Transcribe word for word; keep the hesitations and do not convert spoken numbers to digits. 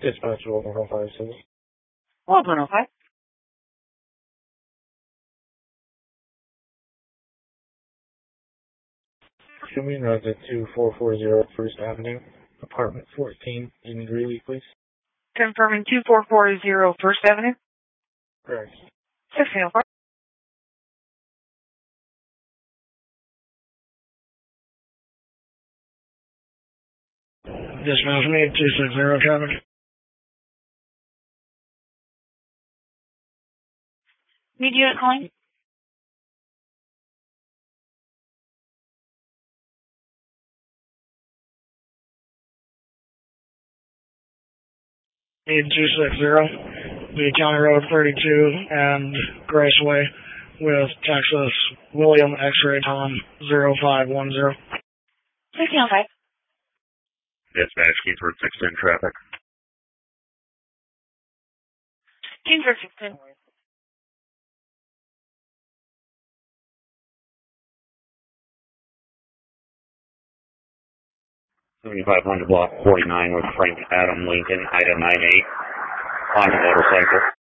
Dispatch one oh five seven. one oh five. Assuming resident two four four zero First Avenue, apartment fourteen in Greeley, please. Confirming two four four zero First Avenue. Correct. sixteen oh five. Dispatch me two six zero traffic. Need unit calling? Need two six zero. The County Road thirty-two and Grace Way with Texas William X-Ray Tom zero five one zero. sixteen oh five. Dispatch Kingsford sixteen traffic. Kingsford sixteen. seventy-five hundred block forty-nine with Frank Adam Lincoln, item nine eight, on a motorcycle.